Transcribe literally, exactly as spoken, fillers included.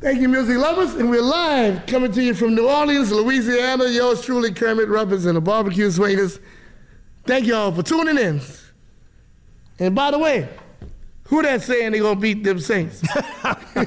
Thank you, music lovers. And we're live coming to you from New Orleans, Louisiana. Yours truly, Kermit Ruffins and the Barbecue Swingers. Thank y'all for tuning in. And by the way, who that saying they gonna beat them Saints?